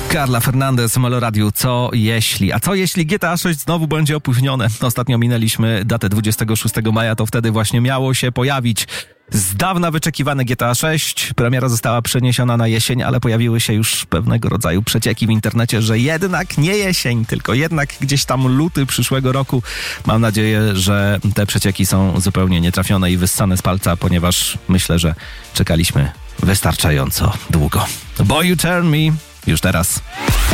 Carla Fernandez, Meloradiu, co jeśli? A co jeśli GTA 6 znowu będzie opóźnione? Ostatnio minęliśmy datę 26 maja, to wtedy właśnie miało się pojawić z dawna wyczekiwane GTA 6. Premiera została przeniesiona na jesień, ale pojawiły się już pewnego rodzaju przecieki w internecie, że jednak nie jesień, tylko jednak gdzieś tam luty przyszłego roku. Mam nadzieję, że te przecieki są zupełnie nietrafione i wyssane z palca, ponieważ myślę, że czekaliśmy wystarczająco długo. Boy You Turn Me już teraz.